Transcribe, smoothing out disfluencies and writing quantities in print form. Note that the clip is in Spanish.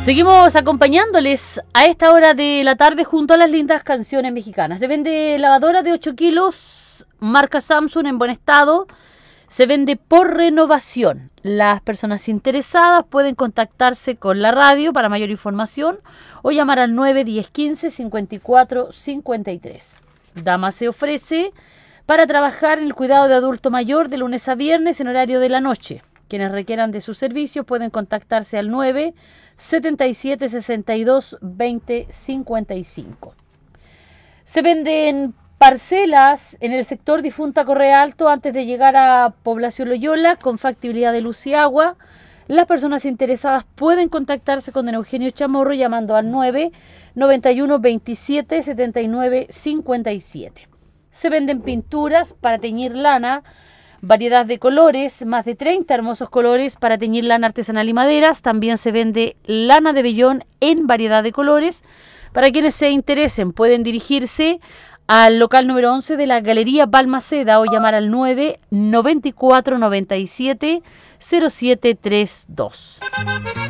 Seguimos acompañándoles a esta hora de la tarde junto a las lindas canciones mexicanas. Se vende lavadora de 8 kilos, marca Samsung en buen estado. Se vende por renovación. Las personas interesadas pueden contactarse con la radio para mayor información o llamar al 91015 54 53. Dama se ofrece para trabajar en el cuidado de adulto mayor de lunes a viernes en horario de la noche. Quienes requieran de sus servicios pueden contactarse al 977 62 20 55. Se venden parcelas en el sector Difunta Correa Alto antes de llegar a Población Loyola con factibilidad de luz y agua. Las personas interesadas pueden contactarse con don Eugenio Chamorro llamando al 991 27 79 57. Se venden pinturas para teñir lana, variedad de colores, más de 30 hermosos colores para teñir lana artesanal y maderas. También se vende lana de vellón en variedad de colores. Para quienes se interesen pueden dirigirse al local número 11 de la Galería Balmaceda o llamar al 994 97 0732.